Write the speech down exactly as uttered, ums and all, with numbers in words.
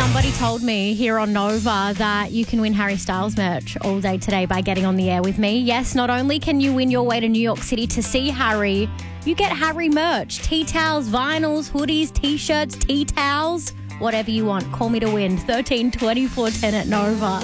Somebody told me here on Nova that you can win Harry Styles merch all day today by getting on the air with me. Yes, not only can you win your way to New York City to see Harry, you get Harry merch, tea towels, vinyls, hoodies, T-shirts, tea towels, whatever you want. Call me to win. thirteen twenty-four ten at Nova.